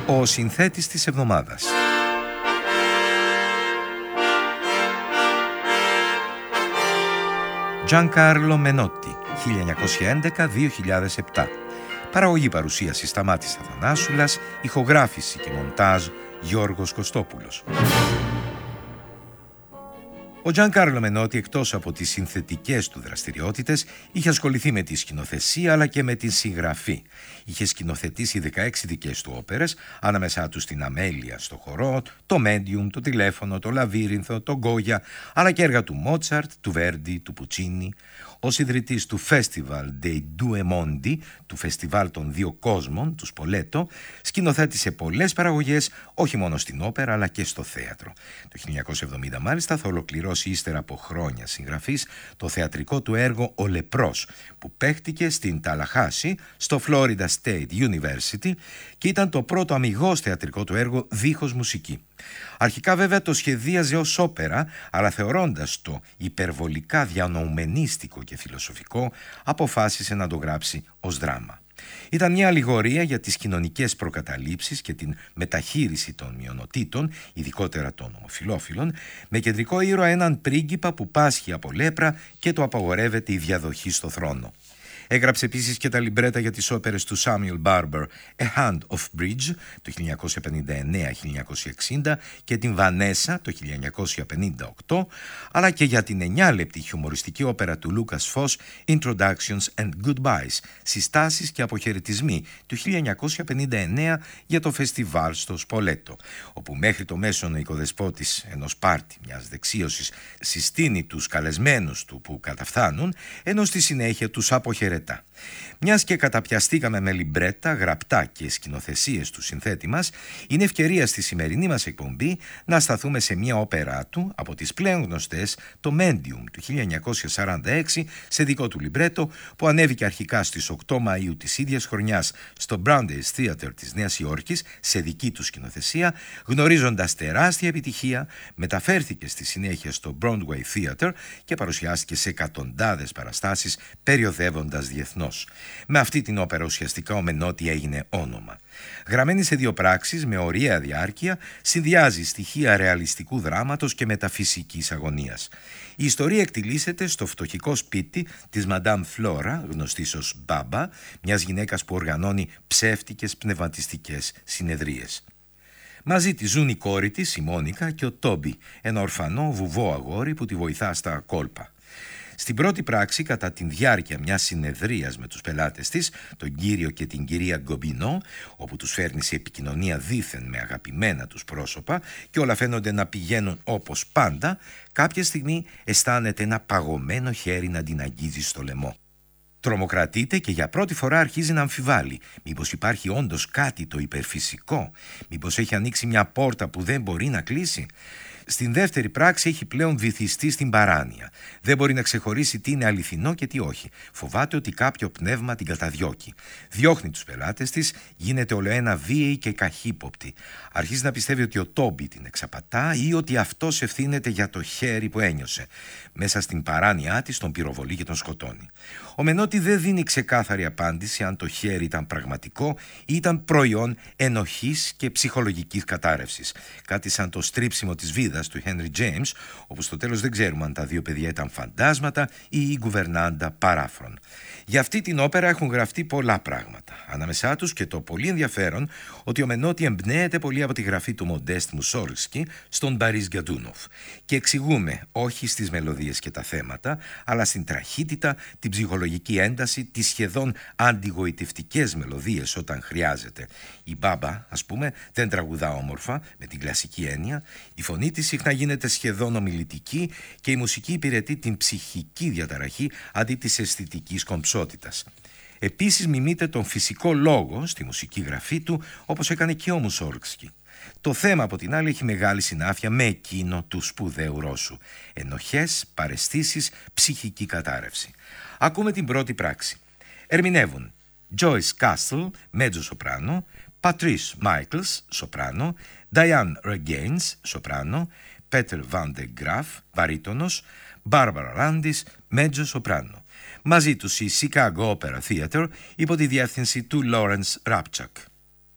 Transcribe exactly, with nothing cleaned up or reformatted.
Ο συνθέτης της εβδομάδας. Giancarlo Menotti, χίλια εννιακόσια έντεκα με δύο χιλιάδες επτά. Παραγωγή παρουσίαση Σταμάτης Αθανάσουλας, ηχογράφηση και μοντάζ Γιώργος Κωστόπουλος. Ο Giancarlo Menotti, εκτός από τις συνθετικές του δραστηριότητες, είχε ασχοληθεί με τη σκηνοθεσία αλλά και με τη συγγραφή. Είχε σκηνοθετήσει δεκαέξι δικές του όπερες, ανάμεσά τους την Αμέλεια στο χορό, το Medium, το Τηλέφωνο, το Λαβύρινθο, το Γκόγια, αλλά και έργα του Μότσαρτ, του Βέρντι, του Πουτσίνι. Ως ιδρυτής του Festival dei Due Mondi, του Φεστιβάλ των Δύο Κόσμων, του Σπολέτο, σκηνοθέτησε πολλές παραγωγές, όχι μόνο στην όπερα αλλά και στο θέατρο. Το χίλια εννιακόσια εβδομήντα μάλιστα θα ολοκληρώσει ύστερα από χρόνια συγγραφής το θεατρικό του έργο «Ο Λεπρός», που παίχτηκε στην Ταλαχάση, στο Florida State University, και ήταν το πρώτο αμιγώς θεατρικό του έργο δίχως μουσική. Αρχικά βέβαια το σχεδίαζε ως όπερα, αλλά θεωρώντας το υπερβολικά διανοουμενίστικο και φιλοσοφικό, αποφάσισε να το γράψει ως δράμα. Ήταν μια αλληγορία για τις κοινωνικές προκαταλήψεις και την μεταχείριση των μειονοτήτων, ειδικότερα των ομοφυλόφιλων, με κεντρικό ήρωα έναν πρίγκιπα που πάσχει από λέπρα και του απαγορεύεται η διαδοχή στο θρόνο. Έγραψε επίσης και τα λιμπρέτα για τις όπερες του Samuel Barber, A Hand of Bridge το χίλια εννιακόσια πενήντα εννέα με χίλια εννιακόσια εξήντα και την Βανέσα το χίλια εννιακόσια πενήντα οκτώ, αλλά και για την εννιά λεπτή χιουμοριστική όπερα του Lucas Foss, Introductions and Goodbyes, συστάσεις και αποχαιρετισμοί του χίλια εννιακόσια πενήντα εννέα για το φεστιβάλ στο Σπολέτο, όπου μέχρι το μέσον ο οικοδεσπότης ενός πάρτι μιας δεξίωσης συστήνει τους καλεσμένους του που καταφθάνουν, ενώ στη συνέχεια τους αποχαιρετά. Μιας και καταπιαστήκαμε με λιμπρέτα, γραπτά και σκηνοθεσίες του συνθέτη μας, είναι ευκαιρία στη σημερινή μας εκπομπή να σταθούμε σε μια όπερά του από τις πλέον γνωστές, το Medium του χίλια εννιακόσια σαράντα έξι, σε δικό του λιμπρέτο, που ανέβηκε αρχικά στις οκτώ Μαΐου της ίδιας χρονιάς στο Brandeis Theater της Νέας Υόρκης σε δική του σκηνοθεσία, γνωρίζοντας τεράστια επιτυχία, μεταφέρθηκε στη συνέχεια στο Broadway Theater και παρουσιάστηκε σε εκατοντάδες παραστάσεις, περιοδεύοντας διεθνώς. Με αυτή την όπερα ουσιαστικά ο Μενότι έγινε όνομα. Γραμμένη σε δύο πράξεις με ωραία διάρκεια, συνδυάζει στοιχεία ρεαλιστικού δράματος και μεταφυσικής αγωνίας. Η ιστορία εκτιλήσεται στο φτωχικό σπίτι της Madame Flora, γνωστής ως Μπάμπα, μιας γυναίκας που οργανώνει ψεύτικες πνευματιστικές συνεδρίες. Μαζί της ζουν η κόρη της, η Μόνικα, και ο Τόμπι, ένα ορφανό βουβό αγόρι που τη βοηθά στα κόλπα. Στην πρώτη πράξη, κατά τη διάρκεια μιας συνεδρίας με τους πελάτες της, τον κύριο και την κυρία Γκομπινό, όπου τους φέρνει σε επικοινωνία δήθεν με αγαπημένα τους πρόσωπα και όλα φαίνονται να πηγαίνουν όπως πάντα, κάποια στιγμή αισθάνεται ένα παγωμένο χέρι να την αγγίζει στο λαιμό. Τρομοκρατείται και για πρώτη φορά αρχίζει να αμφιβάλλει. Μήπως υπάρχει όντως κάτι το υπερφυσικό? Μήπως έχει ανοίξει μια πόρτα που δεν μπορεί να κλείσει? Στην δεύτερη πράξη έχει πλέον βυθιστεί στην παράνοια. Δεν μπορεί να ξεχωρίσει τι είναι αληθινό και τι όχι. Φοβάται ότι κάποιο πνεύμα την καταδιώκει. Διώχνει τους πελάτες της, γίνεται ολοένα βίαιη και καχύποπτη. Αρχίζει να πιστεύει ότι ο Τόμπι την εξαπατά ή ότι αυτός ευθύνεται για το χέρι που ένιωσε. Μέσα στην παράνοιά της τον πυροβολεί και τον σκοτώνει. Ο Μενότι δεν δίνει ξεκάθαρη απάντηση αν το χέρι ήταν πραγματικό ή ήταν προϊόν ενοχής και ψυχολογικής κατάρρευσης. Κάτι σαν το στρίψιμο της βίδας του Henry James, όπου στο τέλος δεν ξέρουμε αν τα δύο παιδιά ήταν φαντάσματα ή η γκουβερνάντα παράφρον. Για αυτή την όπερα έχουν γραφτεί πολλά πράγματα. Ανάμεσά τους και το πολύ ενδιαφέρον ότι ο Μενότι εμπνέεται πολύ από τη γραφή του Μοντέστ Μουσόργκσκι στον Μπαρίς Γκαντούνοφ. Και εξηγούμε όχι στις μελωδίες και τα θέματα, αλλά στην τραχύτητα, την ψυχολογική ένταση, τις σχεδόν αντιγοητευτικές μελωδίες όταν χρειάζεται. Η Μπάμπα, ας πούμε, δεν τραγουδά όμορφα, με την κλασική έννοια. Η φωνή της συχνά γίνεται σχεδόν ομιλητική και η μουσική υπηρετεί την ψυχική διαταραχή αντί της αισθητικής κομψότητας. Επίσης μιμείται τον φυσικό λόγο στη μουσική γραφή του, όπως έκανε και ο Μουσόργκσκι. Το θέμα από την άλλη έχει μεγάλη συνάφεια με εκείνο του σπουδαίου Ρώσου. Ενοχές, παραισθήσεις, ψυχική κατάρρευση. Ακούμε την πρώτη πράξη. Ερμηνεύουν Joyce Castle, μέτζο σοπράνο, Patrice Michaels, σοπράνο, Diane Regains, σοπράνο, Peter Van de Graaf, βαρύτονος, Barbara Landis, μέτζο σοπράνο. Μαζί τους η Chicago Opera Theater υπό τη διεύθυνση του Lawrence Rabchak.